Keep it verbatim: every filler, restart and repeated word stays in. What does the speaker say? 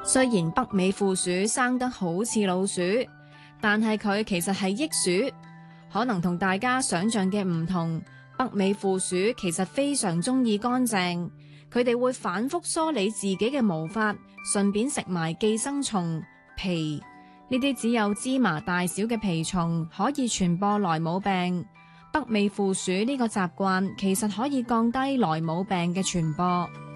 雖然北美負鼠生得好似老鼠，但係佢其實係益鼠，可能同大家想象嘅唔同。北美負鼠其實非常中意乾淨，佢哋會反覆梳理自己嘅毛髮，順便食埋寄生蟲、皮。呢啲只有芝麻大小嘅皮蟲可以傳播萊姆病。北美負鼠呢個習慣其實可以降低萊姆病嘅傳播。